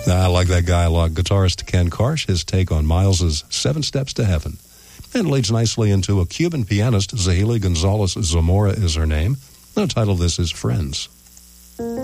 I like that guy a lot. Guitarist Ken Karsh, his take on Miles's 7 Steps to Heaven. And leads nicely into a Cuban pianist, Zahili Gonzalez Zamora is her name. The title of this is Friends.